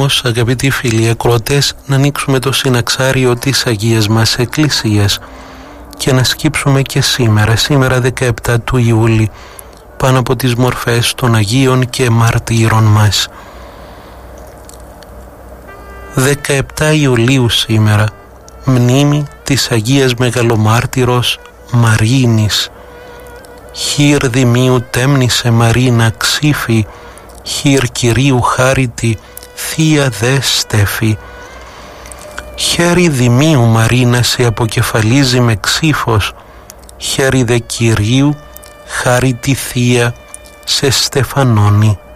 καιρός, αγαπητοί φίλοι ακροατές, να ανοίξουμε το συναξάριο της Αγίας μας Εκκλησίας και να σκύψουμε και σήμερα 17 του Ιούλη, πάνω από τις μορφές των Αγίων και Μαρτύρων μας. 17 Ιουλίου σήμερα, μνήμη της Αγίας Μεγαλομάρτυρος Μαρίνης. Χείρ Δημίου τέμνησε Μαρίνα ξύφη, χείρ Κυρίου χάριτη, θεία δε στέφη. Χέρι Δημίου Μαρίνα σε αποκεφαλίζει με ξύφος, χέρι δε Κυρίου χάριτη θεία σε στεφανώνει.